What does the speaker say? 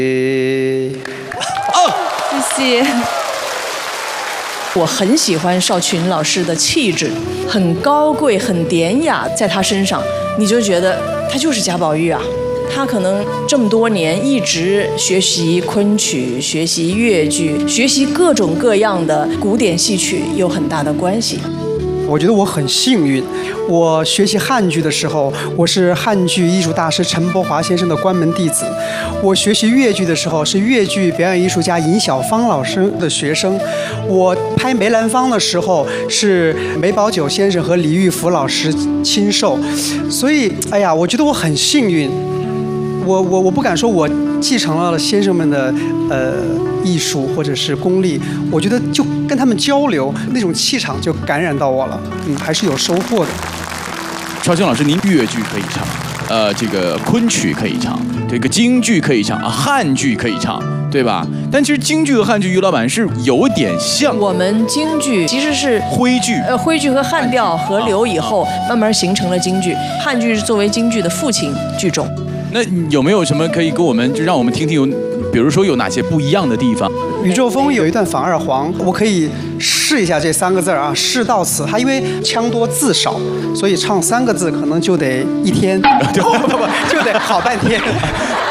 谢谢。我很喜欢邵群老师的气质，很高贵，很典雅，在他身上，你就觉得他就是贾宝玉啊。他可能这么多年一直学习昆曲、学习越剧、学习各种各样的古典戏曲，有很大的关系。 我觉得我很幸运，我学习汉剧的时候，我是汉剧艺术大师陈伯华先生的关门弟子；我学习越剧的时候，是越剧表演艺术家尹晓芳老师的学生；我拍梅兰芳的时候，是梅葆玖先生和李玉福老师亲授。所以，哎呀，我觉得我很幸运。我不敢说我继承了先生们的艺术或者是功力，我觉得就跟他们交流，那种气场就感染到我了，还是有收获的。 邵青老师，您越剧可以唱，这个昆曲可以唱，这个京剧可以唱，汉剧可以唱，对吧？但其实京剧和汉剧，于老板是有点像。 我们京剧其实是徽剧， 徽剧和汉调合流以后，慢慢形成了京剧。汉剧是作为京剧的父亲剧种。 那有没有什么可以给我们，就让我们听听比如说有哪些不一样的地方？ 宇宙风有一段反二黄，我可以试一下这3个字啊，事到此。它因为腔多字少，所以唱3个字可能就得1天，就得好半天。